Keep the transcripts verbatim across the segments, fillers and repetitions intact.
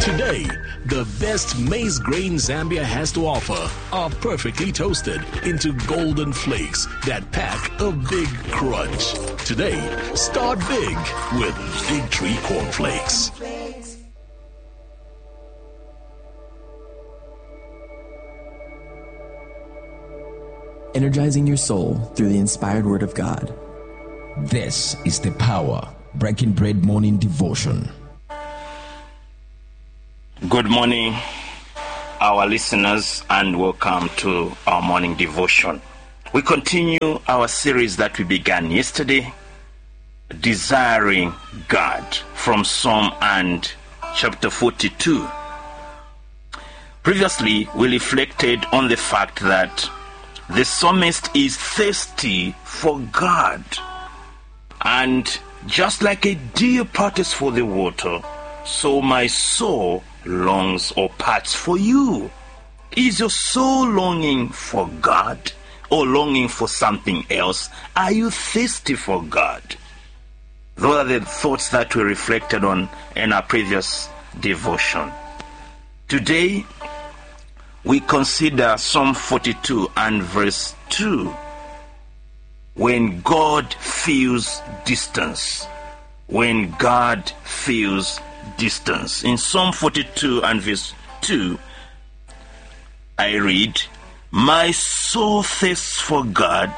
Today, the best maize grain Zambia has to offer are perfectly toasted into golden flakes that pack a big crunch. Today, start big with Big Tree Cornflakes. Energizing your soul through the inspired word of God. This is the Power Breaking Bread Morning Devotion. Good morning, our listeners, and welcome to our morning devotion. We continue our series that we began yesterday, Desiring God, from Psalm and chapter forty-two. Previously, we reflected on the fact that the psalmist is thirsty for God. And just like a deer panteth for the water, so my soul longs or pants for you. Is your soul longing for God or longing for something else? Are you thirsty for God? Those are the thoughts that we reflected on in our previous devotion. Today, we consider Psalm forty-two and verse two. When God feels distance. When God feels distance. In Psalm forty-two and verse two, I read, My soul thirsts for God,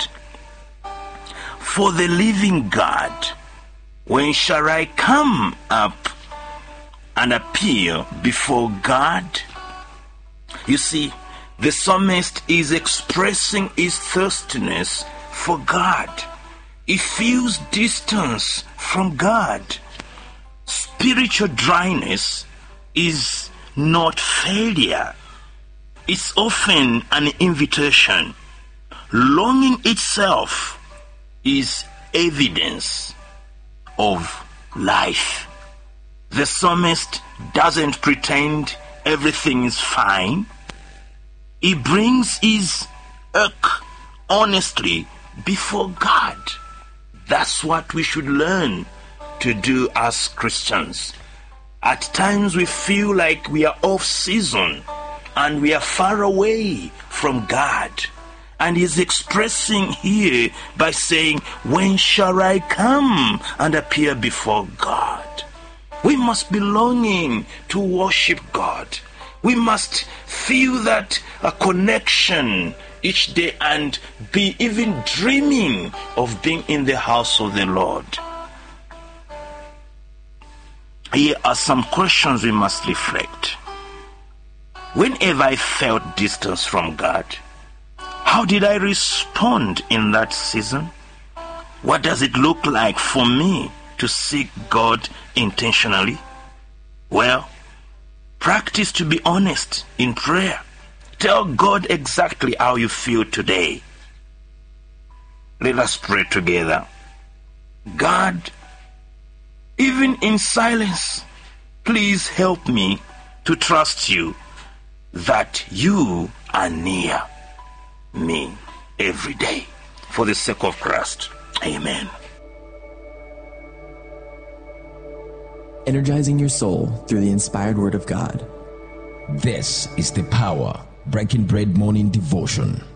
for the living God. When shall I come up and appear before God? You see, the psalmist is expressing his thirstiness for God. He feels distance from God. Spiritual dryness is not failure. It's often an invitation. Longing itself is evidence of life. The psalmist doesn't pretend everything is fine. He brings his irk honestly before God. That's what we should learn to do as Christians. At times we feel like we are off season and we are far away from God. And he's expressing here by saying, when shall I come and appear before God? We must be longing to worship God. We must feel that a connection each day and be even dreaming of being in the house of the Lord. Here are some questions we must reflect. Whenever I felt distance from God, how did I respond in that season? What does it look like for me to seek God intentionally? Well, practice to be honest in prayer. Tell God exactly how you feel today. Let us pray together. God, even in silence, please help me to trust you that you are near me every day. For the sake of Christ. Amen. Energizing your soul through the inspired word of God. This is the Power Breaking Bread Morning Devotion.